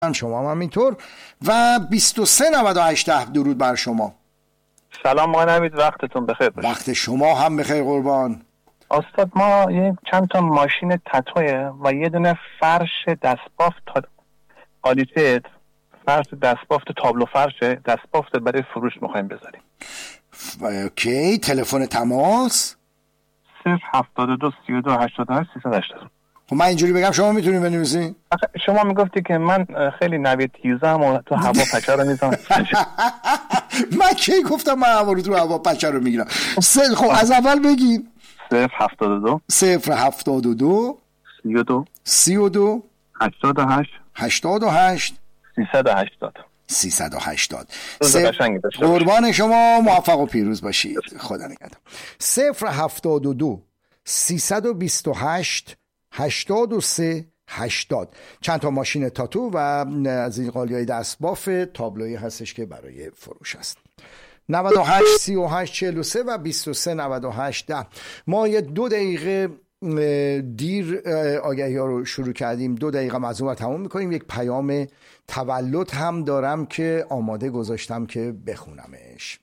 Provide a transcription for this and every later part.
شما هم همینطور و 2398 درود بر شما. سلام آقای نوید، وقتتون بخیر باشه. وقت شما هم بخیر قربان. استاد ما چند تا ماشین تتویه و یه دونه فرش دستبافت قالیته، فرش دستبافت تابلو فرشه دستبافت برای فروش میخوایم بذاریم. اوکی، تلفن تماس 072 32 88 380. خب من اینجوری بگم شما میتونی بنویسی؟ شما میگفتی که من خیلی نوید تیزم و تو هوا پچه رو میزنم. من کی گفتم من هوا رو تو هوا پچه رو میگیرم؟ خب از اول بگید. 072 072 32 88 380. قربان شما، موفق و پیروز باشید. خدا نگهدار. 072 328 83 80. چند تا ماشین تاتو و از این قالیای دستباف تابلویی هستش که برای فروش است. 98 38 43 و 23 98 10. ما یه 2 دقیقه دیر آگهی ها رو شروع کردیم. 2 دقیقه مزوم تموم میکنیم. یک پیام تولد هم دارم که آماده گذاشتم که بخونمش.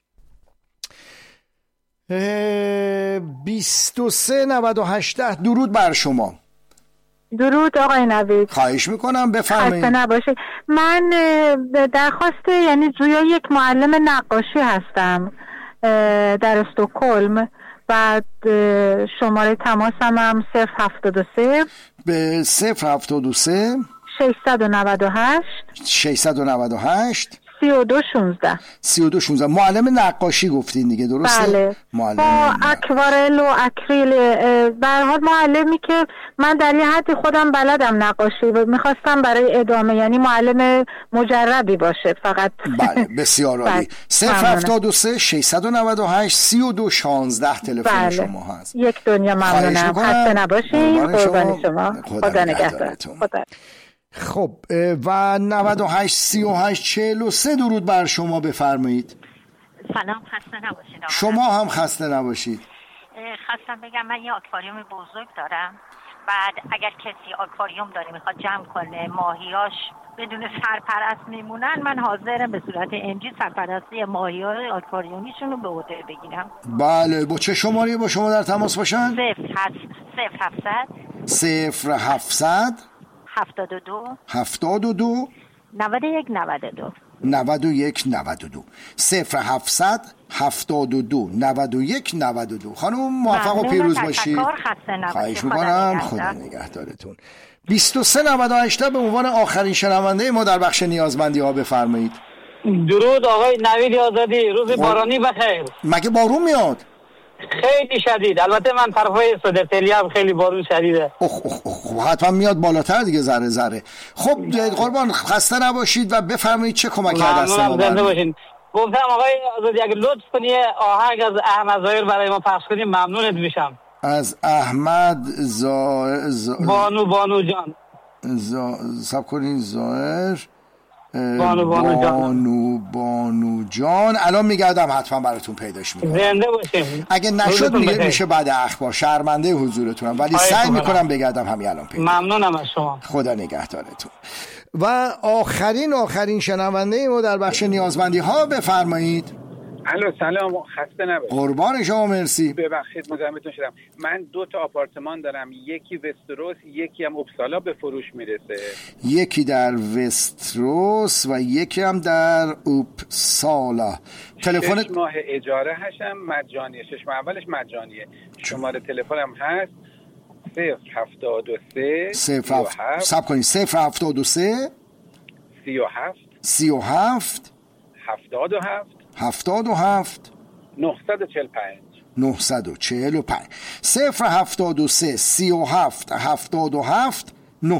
23 98 10. درود بر شما. درود آقای نوید. خواهش میکنم بفرمایید. خسته نباشید. من درخواست یعنی جویا یک معلم نقاشی هستم در استکهلم. بعد شماره تماسم هم 073 به 073 698 32 16. معلم نقاشی گفتین دیگه، درسته؟ بله. با اکوارل و اکریل. به هر حال معلمی که من در یه حدی خودم بلدم نقاشی و میخواستم برای ادامه، یعنی معلم مجربی باشه فقط. بله بسیار عالی. 073 698 32 16 تلفن شما هست. یک دنیا ممنونم. خسته نباشید. قربان شما. خدا نگهدارتون. خب و 98 38 43. درود بر شما، بفرمایید. سلام، خسته نباشید. شما هم خسته نباشید. خواستم بگم من یه آکواریوم بزرگ دارم. بعد اگر کسی آکواریوم داره میخواد جمع کنه ماهیاش بدون سرپرست میمونن، من حاضرم به صورت امجی سرپرستی ماهیای آکواریومیشون رو به عهده بگیرم. بله. با چه شماره با شما در تماس باشن؟ 0700 72 91 92 0700 72 91 92. خانم موفق و پیروز باشید. خواهش میکنم. خدا نگهدارتون. 23 98 به عنوان آخرین شنونده ما در بخش نیازمندی ها بفرمایید. درود آقای نوید آزادی، روز بارانی بخیر. مگه بارون میاد؟ خیلی شدید. البته من طرفای صدرتلی هم خیلی بارون شدیده. حتما میاد بالاتر دیگه ذره ذره. خب قربان خسته نباشید و بفرمایید چه کمکی دست ما زنده باشین. گفتم آقای آزادی اگه لطف کنی آهنگ از احمد ظاهر برای ما پخش کنیم ممنونت میشم. از احمد بانو جان. سب کنین ظاهر بانو جان. الان میگردم حتما براتون پیداش میکنم. زنده باشیم. اگه نشد میشه بعد اخبار. شرمنده حضورتونم ولی سعی میکنم بگردم همین الان پیدا. ممنونم از شما. خدا نگهدارتون. و آخرین شنونده ما در بخش نیازمندی ها بفرمایید. الو سلام، خسته نباشید. قربان شما، مرسی. ببخشید مزاحمتون شدم. من 2 تا آپارتمان دارم، یکی وستروس یکی هم اپسالا به فروش میرسه. یکی در وستروس و یکی هم در اوپسالا. تلفن 6 ماه اجاره هشم مجانیه. 6 ماه اولش مجانیه. شماره تلفنم هست 073 سب کنید 073 37 77 945 073 37 77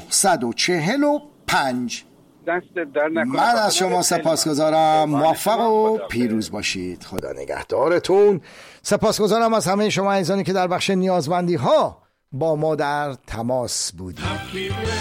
945. من از شما سپاسگزارم. موفق و پیروز باشید. خدا نگهدارتون. سپاسگزارم از همه شما عزیزانی که در بخش نیازمندی ها با ما در تماس بودید.